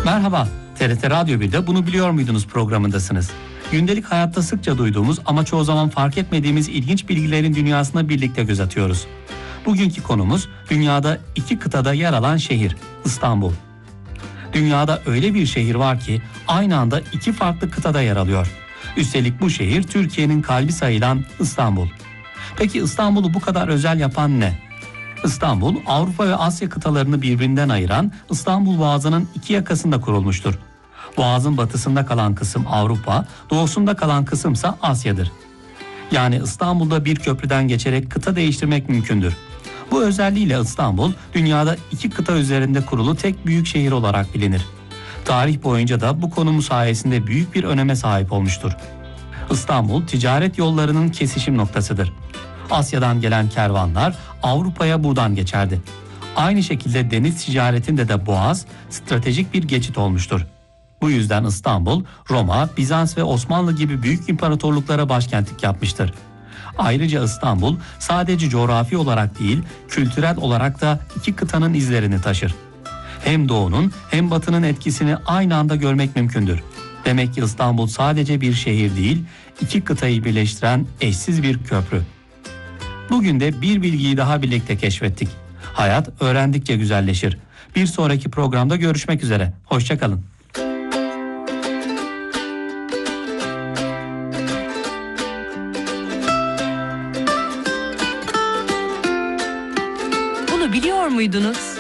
Merhaba, TRT Radyo 1'de Bunu Biliyor Muydunuz programındasınız. Gündelik hayatta sıkça duyduğumuz ama çoğu zaman fark etmediğimiz ilginç bilgilerin dünyasına birlikte göz atıyoruz. Bugünkü konumuz dünyada 2 kıtada yer alan şehir, İstanbul. Dünyada öyle bir şehir var ki aynı anda 2 farklı kıtada yer alıyor. Üstelik bu şehir Türkiye'nin kalbi sayılan İstanbul. Peki İstanbul'u bu kadar özel yapan ne? İstanbul, Avrupa ve Asya kıtalarını birbirinden ayıran İstanbul Boğazı'nın 2 yakasında kurulmuştur. Boğazın batısında kalan kısım Avrupa, doğusunda kalan kısımsa Asya'dır. Yani İstanbul'da bir köprüden geçerek kıta değiştirmek mümkündür. Bu özelliğiyle İstanbul, dünyada 2 kıta üzerinde kurulu tek büyük şehir olarak bilinir. Tarih boyunca da bu konumu sayesinde büyük bir öneme sahip olmuştur. İstanbul, ticaret yollarının kesişim noktasıdır. Asya'dan gelen kervanlar Avrupa'ya buradan geçerdi. Aynı şekilde deniz ticaretinde de Boğaz stratejik bir geçit olmuştur. Bu yüzden İstanbul, Roma, Bizans ve Osmanlı gibi büyük imparatorluklara başkentlik yapmıştır. Ayrıca İstanbul sadece coğrafi olarak değil, kültürel olarak da 2 kıtanın izlerini taşır. Hem doğunun hem batının etkisini aynı anda görmek mümkündür. Demek ki İstanbul sadece bir şehir değil, 2 kıtayı birleştiren eşsiz bir köprü. Bugün de bir bilgiyi daha birlikte keşfettik. Hayat öğrendikçe güzelleşir. Bir sonraki programda görüşmek üzere. Hoşça kalın. Bunu biliyor muydunuz?